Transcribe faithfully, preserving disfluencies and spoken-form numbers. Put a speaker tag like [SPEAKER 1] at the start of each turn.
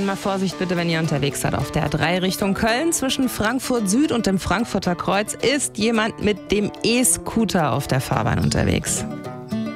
[SPEAKER 1] dann mal Vorsicht bitte, wenn ihr unterwegs seid. Auf der A drei Richtung Köln zwischen Frankfurt Süd und dem Frankfurter Kreuz ist jemand mit dem E-Scooter auf der Fahrbahn unterwegs.